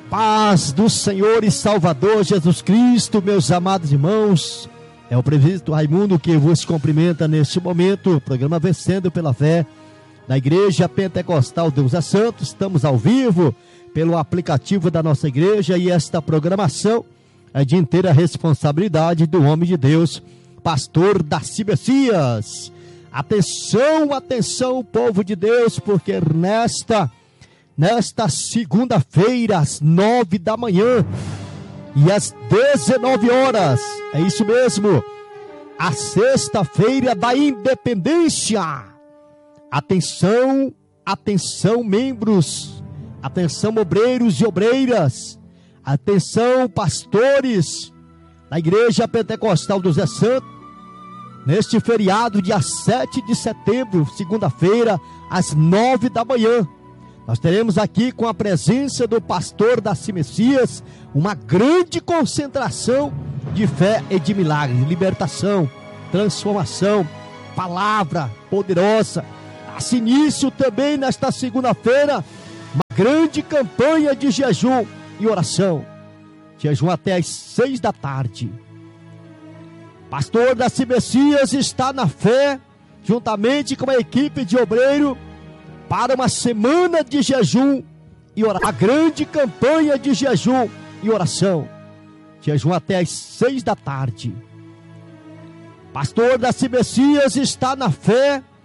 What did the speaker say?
Paz do Senhor e Salvador Jesus Cristo, meus amados irmãos. É o presbítero Raimundo que vos cumprimenta neste momento. Programa Vencendo pela Fé, da Igreja Pentecostal Deus é Santo. Estamos ao vivo pelo aplicativo da nossa igreja e esta programação é de inteira responsabilidade do homem de Deus, pastor Darcy Messias. Atenção, atenção, povo de Deus, porque nesta segunda-feira, às 9 da manhã e às 19 horas, é isso mesmo, a sexta-feira da independência. Atenção, atenção, membros, atenção, obreiros e obreiras, atenção, pastores da Igreja Pentecostal do Zé Santo. Neste feriado, dia 7 de setembro, segunda-feira, às 9 da manhã, nós teremos aqui, com a presença do pastor Darcy Messias, uma grande concentração de fé e de milagres, libertação, transformação, palavra poderosa. Dá-se início também nesta segunda-feira, uma grande campanha de jejum e oração. Jejum até às 6 da tarde. Pastor Darcy Messias está na fé, juntamente com a equipe de obreiro, para uma semana de jejum e oração. A grande campanha de jejum e oração. Jejum até às 6 da tarde. Pastor Darcy Messias está na fé,